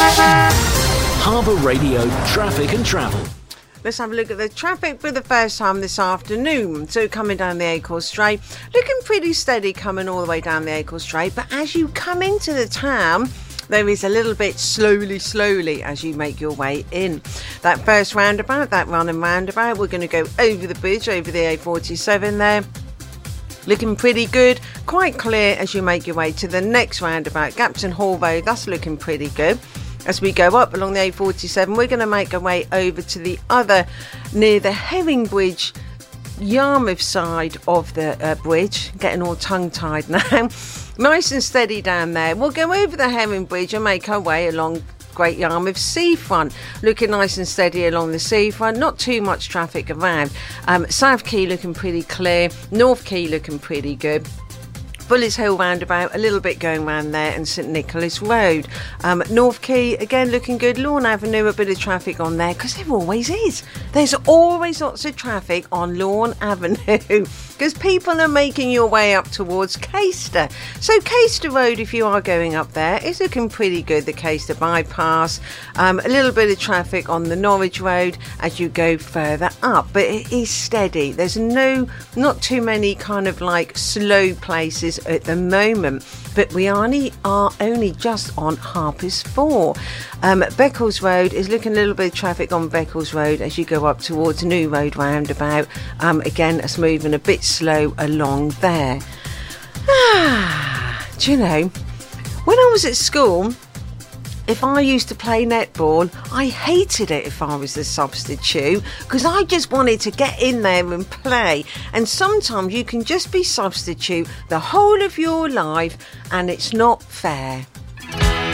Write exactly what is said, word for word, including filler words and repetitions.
Harbour Radio Traffic and Travel. Let's have a look at the traffic for the first time this afternoon. So coming down the Acorn Strait, looking pretty steady coming all the way down the Acorn Strait. But as you come into the town, there is a little bit slowly, slowly as you make your way in. That first roundabout, that running roundabout, we're going to go over the bridge, over the A forty-seven there. Looking pretty good, quite clear as you make your way to the next roundabout, Gapton Hall Road. That's looking pretty good. As we go up along the A forty-seven, we're going to make our way over to the other, near the Herring Bridge, Yarmouth side of the uh, bridge. Getting all tongue-tied now. Nice and steady down there. We'll go over the Herring Bridge and make our way along Great Yarmouth seafront. Looking nice and steady along the seafront. Not too much traffic around. Um, South Quay looking pretty clear. North Quay looking pretty good. Bullis Hill roundabout, a little bit going round there, and St Nicholas Road. Um, North Quay, again, looking good. Lawn Avenue, a bit of traffic on there, because there always is. There's always lots of traffic on Lawn Avenue, because people are making your way up towards Caister. So Caister Road, if you are going up there, is looking pretty good, the Caister bypass. Um, a little bit of traffic on the Norwich Road as you go further up, but it is steady. There's no, not too many kind of like slow places at the moment, but we only are only just on Harper's Four. Um, Beccles Road is looking a little bit of traffic on Beccles Road as you go up towards New Road roundabout. Um, again, it's moving a bit slow along there. Ah, do you know, when I was at school, if I used to play netball, I hated it if I was the substitute, because I just wanted to get in there and play. And sometimes you can just be substitute the whole of your life, and it's not fair.